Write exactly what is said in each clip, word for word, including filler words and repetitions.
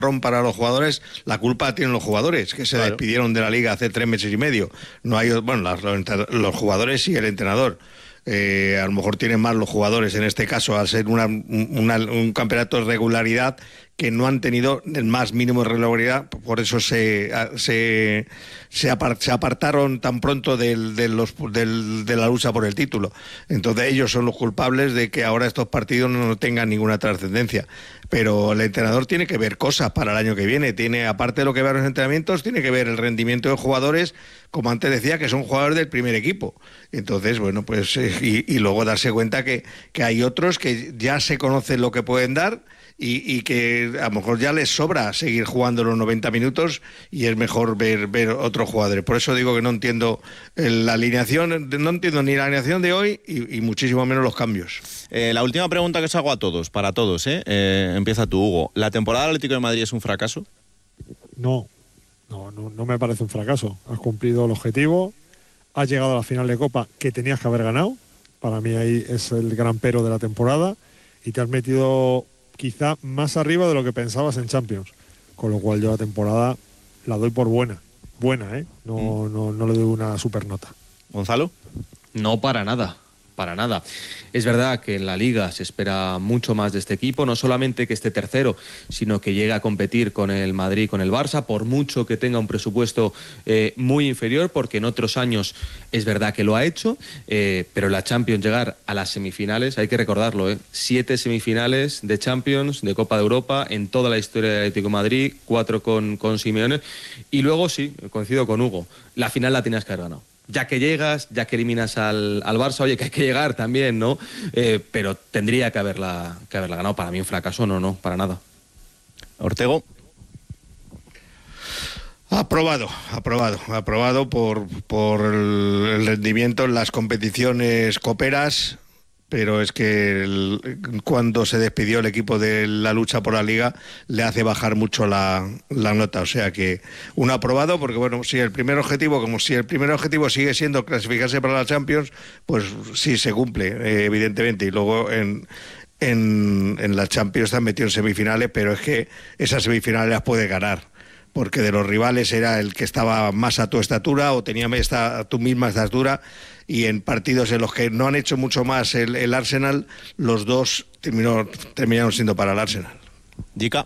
para los jugadores, la culpa la tienen los jugadores, que se claro. despidieron de la liga hace tres meses y medio. No hay, bueno, los, los jugadores y el entrenador. Eh, a lo mejor tienen más los jugadores en este caso, al ser una, una, un campeonato de regularidad que no han tenido el más mínimo de regularidad, por eso se se, se, apart, se apartaron tan pronto del, de, los, del, de la lucha por el título. Entonces ellos son los culpables de que ahora estos partidos no tengan ninguna trascendencia. Pero el entrenador tiene que ver cosas para el año que viene, tiene, aparte de lo que ve los entrenamientos, tiene que ver el rendimiento de jugadores, como antes decía, que son jugadores del primer equipo. Entonces, bueno, pues y, y luego darse cuenta que, que hay otros que ya se conocen lo que pueden dar y, y que a lo mejor ya les sobra seguir jugando los noventa minutos y es mejor ver, ver otros jugadores. Por eso digo que no entiendo la alineación, no entiendo ni la alineación de hoy y, y muchísimo menos los cambios. Eh, la última pregunta que os hago a todos, para todos, ¿eh? Eh, empieza tú, Hugo. ¿La temporada del Atlético de Madrid es un fracaso? No, no, no, no me parece un fracaso. Has cumplido el objetivo, has llegado a la final de Copa que tenías que haber ganado. Para mí ahí es el gran pero de la temporada y te has metido quizá más arriba de lo que pensabas en Champions. Con lo cual yo la temporada la doy por buena. Buena, ¿eh? No, mm. no, no le doy una super nota. ¿Gonzalo? No, para nada. Para nada. Es verdad que en la Liga se espera mucho más de este equipo, no solamente que esté tercero, sino que llegue a competir con el Madrid, con el Barça, por mucho que tenga un presupuesto eh, muy inferior, porque en otros años es verdad que lo ha hecho, eh, pero la Champions, llegar a las semifinales, hay que recordarlo, eh, siete semifinales de Champions, de Copa de Europa, en toda la historia del Atlético de Madrid, cuatro con, con Simeone, y luego sí, coincido con Hugo, la final la tenías que haber ganado. Ya que llegas, ya que eliminas al, al Barça, oye, que hay que llegar también, ¿no? Eh, pero tendría que haberla, que haberla ganado. Para mí un fracaso, no, no, para nada. Ortego. Aprobado, aprobado, aprobado por, por el, el rendimiento en las competiciones coperas, pero es que el, cuando se despidió el equipo de la lucha por la Liga le hace bajar mucho la, la nota, o sea que un aprobado, porque bueno, si el primer objetivo, como si el primer objetivo sigue siendo clasificarse para la Champions, pues sí se cumple, eh, evidentemente, y luego en, en, en la Champions están metidos en semifinales, pero es que esas semifinales las puede ganar, porque de los rivales era el que estaba más a tu estatura o tenía esta, tu misma estatura, y en partidos en los que no han hecho mucho más el, el Arsenal, los dos terminó, terminaron siendo para el Arsenal. Dica.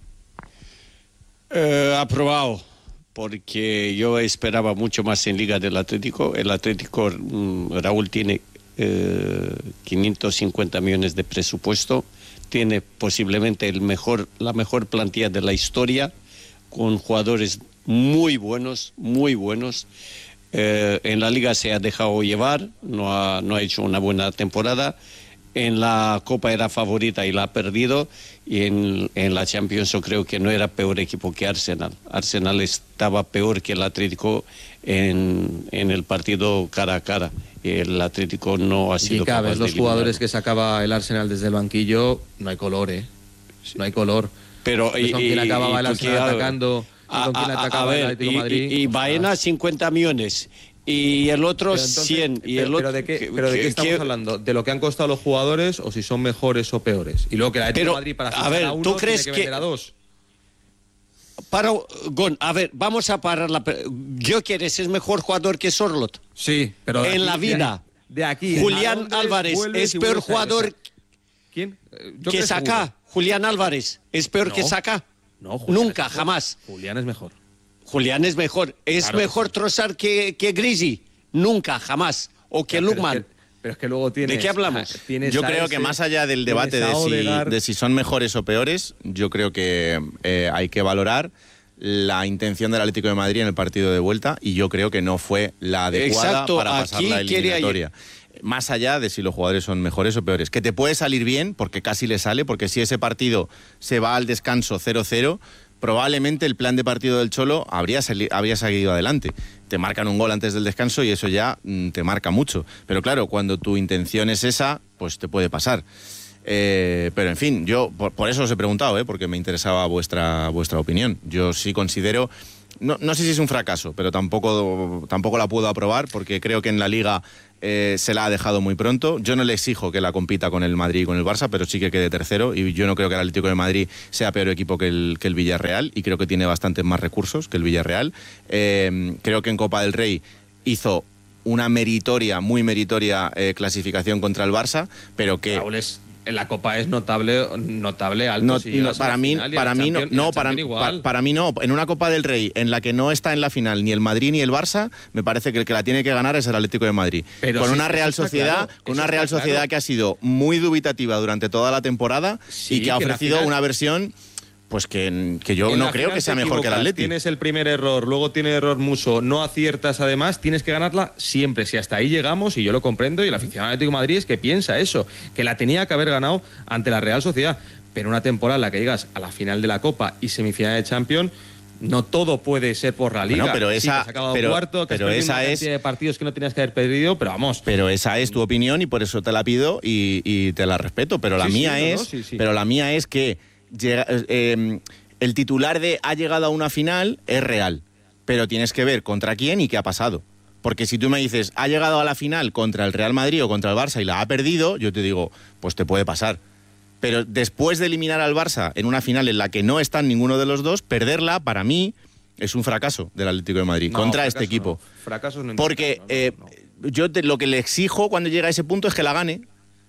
Eh, aprobado, porque yo esperaba mucho más en Liga del Atlético. El Atlético, Raúl, tiene eh, quinientos cincuenta millones de presupuesto, tiene posiblemente el mejor, la mejor plantilla de la historia, con jugadores muy buenos, muy buenos. Eh, en la Liga se ha dejado llevar, no ha, no ha hecho una buena temporada. En la Copa era favorita y la ha perdido. Y en, en la Champions yo creo que no era peor equipo que Arsenal. Arsenal estaba peor que el Atlético en, en el partido cara a cara. El Atlético no ha sido y cada capaz vez de los jugadores que sacaba el Arsenal desde el banquillo, no hay color, ¿eh? No hay color. Pero y, con quién acababa el Arsenal atacando, a, con quién a, atacaba a ver, el Atlético de Madrid. Y, y, y Baena cincuenta millones y el otro entonces, cien. Y pero, el otro, pero de qué, que, pero de qué que, estamos que, hablando, de lo que han costado los jugadores o si son mejores o peores. Y luego que el Atlético de Madrid para a ver, a uno ¿tú crees tiene que, que vender a dos? Para, Gon, a ver, vamos a parar la. ¿Gyökeres es mejor jugador que Sorloth? Sí, pero en aquí, la vida. De, de aquí. Julián Álvarez es peor jugador. ¿Quién? Yo que Saka. Julián Álvarez es peor no, que Saka. No, Julián nunca, es jamás. Julián es mejor. Julián es mejor. ¿Es claro mejor sí. Trossard que, que Grisi? Nunca, jamás. O que Lukman. Pero es que luego tienes... ¿De qué hablamos? Yo creo que más allá del debate de si, de si son mejores o peores, yo creo que eh, hay que valorar la intención del Atlético de Madrid en el partido de vuelta, y yo creo que no fue la adecuada Exacto, para pasar la eliminatoria. Más allá de si los jugadores son mejores o peores. Que te puede salir bien, porque casi le sale, porque si ese partido se va al descanso cero cero, probablemente el plan de partido del Cholo habría, habría seguido adelante. Te marcan un gol antes del descanso y eso ya mm, te marca mucho. Pero claro, cuando tu intención es esa, pues te puede pasar. Eh, pero en fin, yo por, por eso os he preguntado, ¿eh? Porque me interesaba vuestra, vuestra opinión. Yo sí considero no, no sé si es un fracaso, pero tampoco, tampoco la puedo aprobar porque creo que en la Liga eh, se la ha dejado muy pronto. Yo no le exijo que la compita con el Madrid y con el Barça, pero sí que quede tercero, y yo no creo que el Atlético de Madrid sea peor equipo que el, que el Villarreal, y creo que tiene bastantes más recursos que el Villarreal. Eh, creo que en Copa del Rey hizo una meritoria, muy meritoria eh, clasificación contra el Barça, pero que... Raúl, es, en la Copa es notable, notable alto. No, si no, para mí, para mí no, no para, para, para mí no. En una Copa del Rey en la que no está en la final ni el Madrid ni el Barça, me parece que el que la tiene que ganar es el Atlético de Madrid. Pero con sí, una Real Sociedad, claro, con una Real Sociedad claro. que ha sido muy dubitativa durante toda la temporada sí, y que ha ofrecido que final... una versión pues que, que yo no creo que sea mejor que el Atlético. Tienes el primer error, luego tiene error Muso, no aciertas además, tienes que ganarla siempre. Si hasta ahí llegamos, y yo lo comprendo, y el aficionado del Atlético de Madrid es que piensa eso, que la tenía que haber ganado ante la Real Sociedad. Pero una temporada en la que llegas a la final de la Copa y semifinal de Champions, no todo puede ser por la Liga. Bueno, pero esa, sí, que has acabado pero, cuarto, que pero has esa una es cantidad de partidos que no tenías que haber perdido, pero vamos. Pero esa es tu opinión y por eso te la pido y, y te la respeto. Pero la sí, mía sí, no, es, no, sí, sí. pero la mía es que llega, eh, el titular de ha llegado a una final es real, pero tienes que ver contra quién y qué ha pasado. Porque si tú me dices, ha llegado a la final contra el Real Madrid o contra el Barça y la ha perdido, yo te digo, pues te puede pasar. Pero después de eliminar al Barça en una final en la que no están ninguno de los dos, perderla, para mí, es un fracaso del Atlético de Madrid no, contra fracaso este equipo. No. Fracasos no. Porque no, no, eh, no. yo te, lo que le exijo cuando llega a ese punto es que la gane.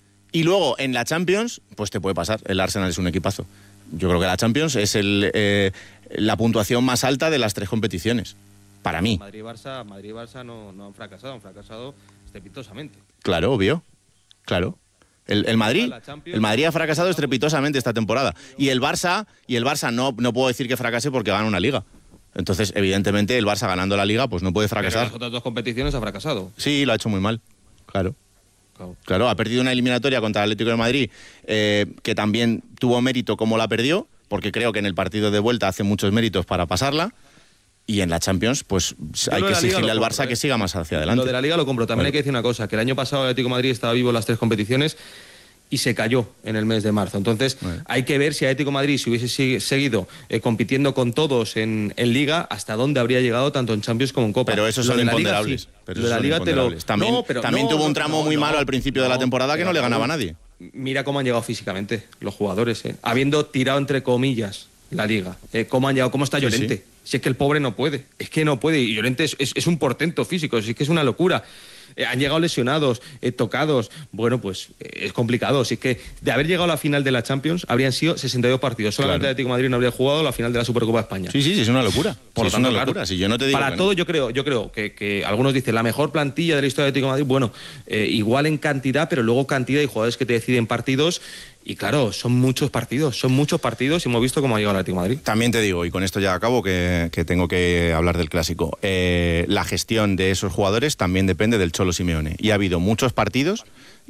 Y luego, en la Champions, pues te puede pasar. El Arsenal es un equipazo. Yo creo que la Champions es el, eh, la puntuación más alta de las tres competiciones, para mí. Madrid y Barça, Madrid y Barça no, no han fracasado, han fracasado estrepitosamente. Claro, obvio, claro. El, el Madrid, el Madrid ha fracasado estrepitosamente esta temporada. Y el Barça, y el Barça no, no puedo decir que fracase porque gana una Liga. Entonces, evidentemente, el Barça ganando la Liga, pues no puede fracasar. Pero en las otras dos competiciones ha fracasado. Sí, lo ha hecho muy mal, claro. Claro, ha perdido una eliminatoria contra el Atlético de Madrid, eh, que también tuvo mérito como la perdió, porque creo que en el partido de vuelta hace muchos méritos para pasarla. Y en la Champions, pues Yo hay que exigirle al Barça compro, ¿eh? que siga más hacia adelante. Lo de la Liga lo compro. También bueno. hay que decir una cosa, que el año pasado el Atlético de Madrid estaba vivo en las tres competiciones y se cayó en el mes de marzo. Entonces, bueno. hay que ver si Atlético de Madrid, si hubiese seguido eh, compitiendo con todos en, en Liga, hasta dónde habría llegado tanto en Champions como en Copa. Pero esos son imponderables. Liga, sí. Pero lo de la Liga te lo... También, no, pero, también no, tuvo un no, tramo no, muy no, malo al principio no, de la temporada que no le ganaba a nadie. Mira cómo han llegado físicamente los jugadores, eh. habiendo tirado entre comillas la Liga. Eh, ¿Cómo han llegado? ¿Cómo está Llorente? Sí, sí. Si es que el pobre no puede, es que no puede. Y Llorente es, es, es un portento físico, es que es una locura. Eh, han llegado lesionados, eh, tocados. Bueno, pues eh, es complicado. Si es que de haber llegado a la final de la Champions habrían sido sesenta y dos partidos. Solamente claro. el Atlético de Madrid no habría jugado la final de la Supercopa de España. Sí, sí, sí, es una locura. Por sí, lo tanto, es una locura. Claro, si yo no te digo para todo, no. yo creo, yo creo que, que algunos dicen la mejor plantilla de la historia del Atlético de Madrid. Bueno, eh, igual en cantidad, pero luego cantidad y jugadores que te deciden partidos. Y claro, son muchos partidos, son muchos partidos y hemos visto cómo ha llegado el Atlético de Madrid. También te digo, y con esto ya acabo, que, que tengo que hablar del Clásico. Eh, la gestión de esos jugadores también depende del Cholo Simeone. Y ha habido muchos partidos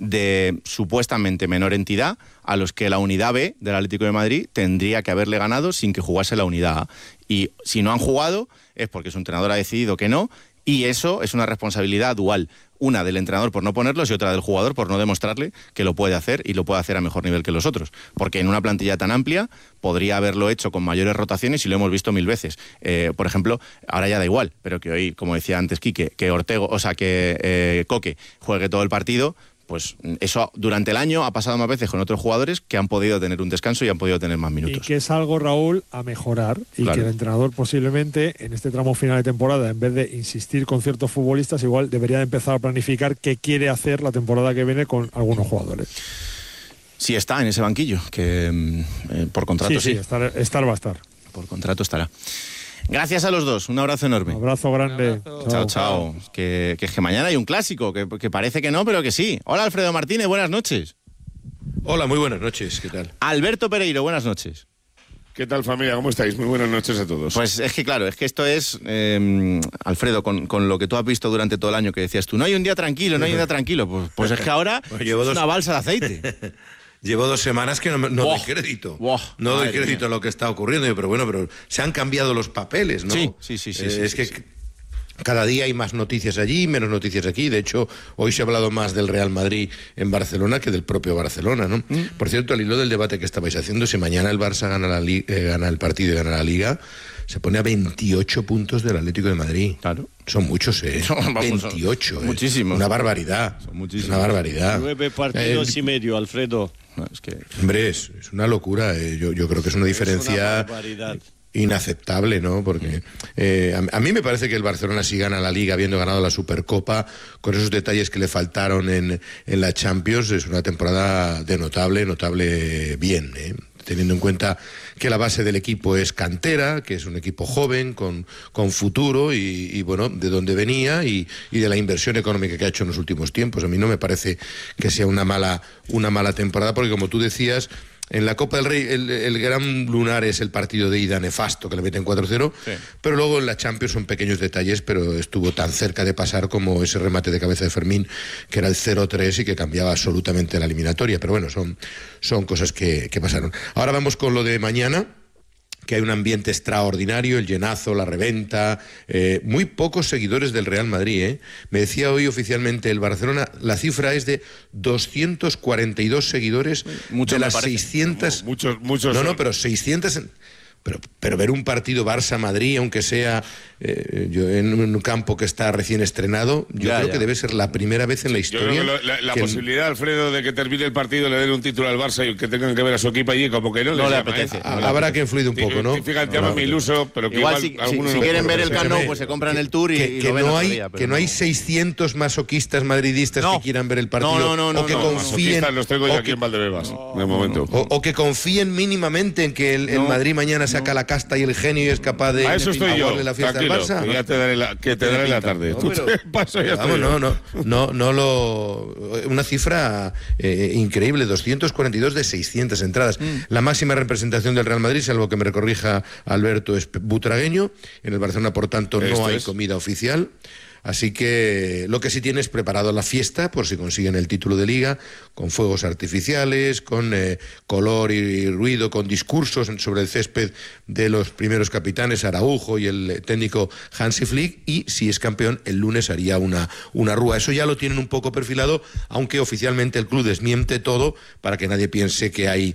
de supuestamente menor entidad a los que la unidad B del Atlético de Madrid tendría que haberle ganado sin que jugase la unidad A. Y si no han jugado es porque su entrenador ha decidido que no, y eso es una responsabilidad dual. Una del entrenador por no ponerlos y otra del jugador por no demostrarle que lo puede hacer y lo puede hacer a mejor nivel que los otros. Porque en una plantilla tan amplia podría haberlo hecho con mayores rotaciones y lo hemos visto mil veces. Eh, por ejemplo, ahora ya da igual, pero que hoy, como decía antes Quique, que Ortego, o sea, que eh, Coque juegue todo el partido, pues eso durante el año ha pasado más veces con otros jugadores que han podido tener un descanso y han podido tener más minutos. Y que es algo, Raúl, a mejorar y claro. que el entrenador posiblemente en este tramo final de temporada, en vez de insistir con ciertos futbolistas, igual debería empezar a planificar qué quiere hacer la temporada que viene con algunos jugadores. Sí está en ese banquillo, que eh, por contrato sí. Sí, sí, estar, estar va a estar. Por contrato estará. Gracias a los dos, un abrazo enorme. Un abrazo grande. Un abrazo. Chao, chao. Que, que, que mañana hay un clásico, que, que parece que no, pero que sí. Hola, Alfredo Martínez, buenas noches. Hola, muy buenas noches, ¿qué tal? Alberto Pereiro, buenas noches. ¿Qué tal, familia? ¿Cómo estáis? Muy buenas noches a todos. Pues es que claro, es que esto es, eh, Alfredo, con, con lo que tú has visto durante todo el año que decías tú, no hay un día tranquilo, no hay un día tranquilo, pues, pues es que ahora bueno, llevo es dos... una balsa de aceite. Llevo dos semanas que no, no wow. doy crédito. Wow. No doy Madre crédito mía. a lo que está ocurriendo. Pero bueno, pero se han cambiado los papeles, ¿no? Sí, sí, sí. sí, eh, sí es sí, que sí. Cada día hay más noticias allí, menos noticias aquí. De hecho, hoy se ha hablado más del Real Madrid en Barcelona que del propio Barcelona, ¿no? Mm. Por cierto, al hilo del debate que estabais haciendo, si mañana el Barça gana, la li- eh, gana el partido y gana la Liga, se pone a veintiocho puntos del Atlético de Madrid. Claro. Son muchos, ¿eh? Son, vamos, veintiocho. son ¿eh? muchísimos. Una barbaridad. Son muchísimos. Una barbaridad. Nueve partidos eh, y medio, Alfredo. No, es que... Hombre, es, es una locura. Eh. Yo, yo creo que es una diferencia... Es una barbaridad. Inaceptable, ¿no? Porque eh, a, a mí me parece que el Barcelona, si gana la Liga habiendo ganado la Supercopa, con esos detalles que le faltaron en, en la Champions, es una temporada de notable, notable bien, ¿eh? Teniendo en cuenta que la base del equipo es cantera, que es un equipo joven, con, con futuro, y, y bueno, de dónde venía y, y de la inversión económica que ha hecho en los últimos tiempos. A mí no me parece que sea una mala, una mala temporada, porque como tú decías, en la Copa del Rey el, el gran lunar es el partido de ida nefasto, que le meten cuatro cero, sí. Pero luego en la Champions son pequeños detalles, pero estuvo tan cerca de pasar como ese remate de cabeza de Fermín, que era el cero tres y que cambiaba absolutamente la eliminatoria. Pero bueno, son, son cosas que, que pasaron. Ahora vamos con lo de mañana, que hay un ambiente extraordinario, el llenazo, la reventa, eh, muy pocos seguidores del Real Madrid, ¿eh? Me decía hoy oficialmente el Barcelona, la cifra es de doscientos cuarenta y dos seguidores Mucho de las seiscientas... No, muchos, muchos no, no, son... pero seiscientas... Pero, pero ver un partido Barça-Madrid, aunque sea eh, yo, en un campo que está recién estrenado, yo ya, creo ya. que debe ser la primera vez en la historia. Yo creo que lo, la, la que posibilidad, el... Alfredo, de que termine el partido, le den un título al Barça y que tengan que ver a su equipo allí, como que no, no les le llama, apetece. ¿eh? A, habrá que influir un poco, ¿no? Fíjate, llámame iluso, pero que igual, igual si, algunos si, no si quieren pueden ver el Camp Nou, pues se compran el tour y, que, y que lo ven no otro hay día, que no, no hay seiscientos masoquistas madridistas no. que quieran ver el partido no, no, no, o que no, no, confíen los tengo yo o aquí que, en Valdebebas, no, de momento. o, o que confíen mínimamente en que el, el no, Madrid mañana saca no. la casta y el genio y es capaz de a eso estoy yo, la fiesta tranquilo, al Barça. que ya te daré la, que te daré la tarde. No, Tú pero, te paso ya vamos, estoy no, yo. no, no, no lo una cifra eh, increíble, doscientos cuarenta y dos de seiscientas entradas. Mm. La máxima representación del Real Madrid, salvo que me recorrija Alberto, es butragueño. En el Barcelona, por tanto, no Esto hay es. comida oficial. Así que lo que sí tiene es preparado la fiesta, por si consiguen el título de Liga, con fuegos artificiales, con eh, color y ruido, con discursos sobre el césped de los primeros capitanes, Araujo y el técnico Hansi Flick, y si es campeón, el lunes haría una, una rúa. Eso ya lo tienen un poco perfilado, aunque oficialmente el club desmiente todo para que nadie piense que hay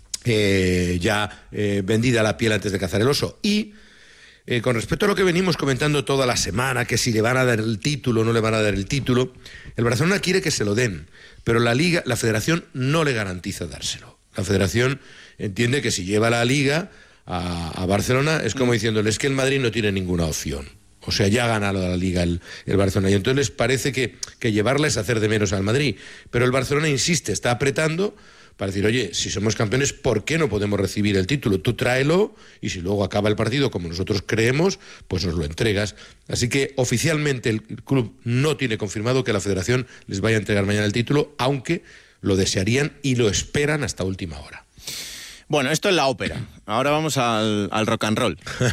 eh, ya eh, vendida la piel antes de cazar el oso. Y Eh, con respecto a lo que venimos comentando toda la semana, que si le van a dar el título o no le van a dar el título, el Barcelona quiere que se lo den, pero la Liga, la Federación no le garantiza dárselo. La Federación entiende que si lleva la Liga a, a Barcelona es como diciéndole, es que el Madrid no tiene ninguna opción. O sea, ya ha ganado la Liga el, el Barcelona. Y entonces les parece que, que llevarla es hacer de menos al Madrid. Pero el Barcelona insiste, está apretando para decir, oye, si somos campeones, ¿por qué no podemos recibir el título? Tú tráelo y si luego acaba el partido como nosotros creemos, pues nos lo entregas. Así que oficialmente el club no tiene confirmado que la Federación les vaya a entregar mañana el título, aunque lo desearían y lo esperan hasta última hora. Bueno, esto es la ópera. Ahora vamos al, al rock and roll.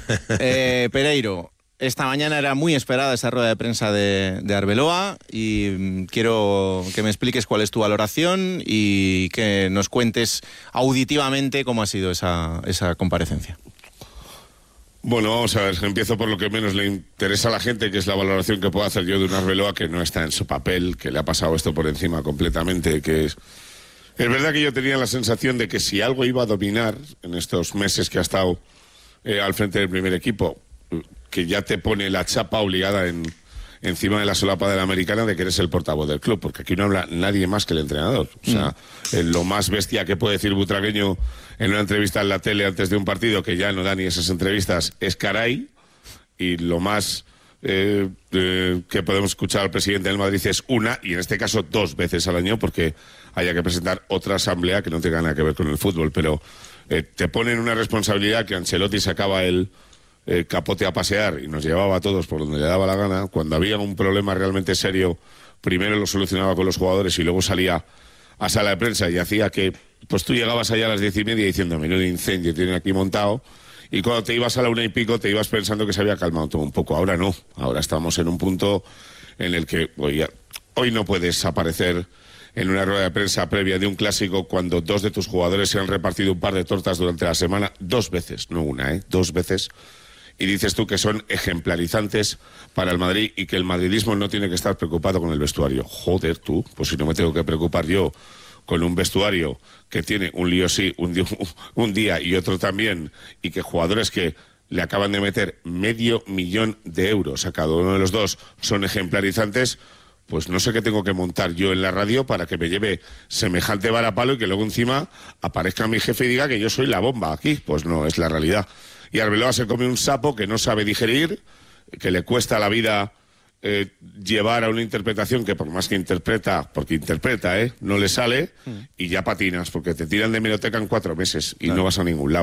Eh, Pereiro, esta mañana era muy esperada esa rueda de prensa de, de Arbeloa y mm, quiero que me expliques cuál es tu valoración y que nos cuentes auditivamente cómo ha sido esa, esa comparecencia. Bueno, vamos a ver, empiezo por lo que menos le interesa a la gente, que es la valoración que puedo hacer yo de un Arbeloa que no está en su papel, que le ha pasado esto por encima completamente, que es... Es verdad que yo tenía la sensación de que si algo iba a dominar en estos meses que ha estado eh, al frente del primer equipo, que ya te pone la chapa obligada en, encima de la solapa de la americana de que eres el portavoz del club, porque aquí no habla nadie más que el entrenador. O sea, mm. eh, lo más bestia que puede decir Butragueño en una entrevista en la tele antes de un partido, que ya no da ni esas entrevistas, es caray, y lo más eh, eh, que podemos escuchar al presidente del Madrid es una, y en este caso dos veces al año, porque haya que presentar otra asamblea que no tenga nada que ver con el fútbol, pero eh, te ponen una responsabilidad que Ancelotti sacaba el eh, capote a pasear y nos llevaba a todos por donde le daba la gana. Cuando había un problema realmente serio, primero lo solucionaba con los jugadores y luego salía a sala de prensa y hacía que pues tú llegabas allá a las diez y media diciendo, menudo incendio tienen aquí montado, y cuando te ibas a la una y pico te ibas pensando que se había calmado todo un poco. Ahora no, ahora estamos en un punto en el que hoy, hoy no puedes aparecer en una rueda de prensa previa de un clásico cuando dos de tus jugadores se han repartido un par de tortas durante la semana, dos veces, no una, ¿eh? Dos veces, y dices tú que son ejemplarizantes para el Madrid y que el madridismo no tiene que estar preocupado con el vestuario. Joder, tú, pues si no me tengo que preocupar yo con un vestuario que tiene un lío sí, un día, un día y otro también, y que jugadores que le acaban de meter medio millón de euros a cada uno de los dos son ejemplarizantes, pues no sé qué tengo que montar yo en la radio para que me lleve semejante varapalo y que luego encima aparezca mi jefe y diga que yo soy la bomba aquí. Pues no, es la realidad. Y Arbeloa se come un sapo que no sabe digerir, que le cuesta la vida eh, llevar a una interpretación que por más que interpreta, porque interpreta, ¿eh? no le sale, y ya patinas, porque te tiran de hemeroteca en cuatro meses y claro. no vas a ningún lado.